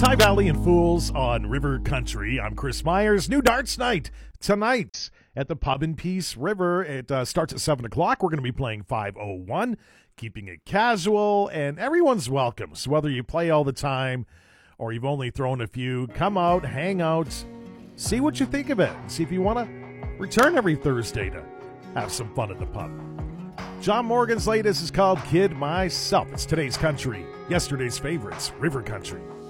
Ty Valley and Fools on River Country. I'm Chris Myers. New darts night tonight at the Pub in Peace River. It starts at 7 o'clock. We're going to be playing 501, keeping it casual, and everyone's welcome. So whether you play all the time or you've only thrown a few, come out, hang out, see what you think of it, and see if you want to return every Thursday to have some fun at the pub. John Morgan's latest is called Kid Myself. It's today's country, yesterday's favorites, River Country.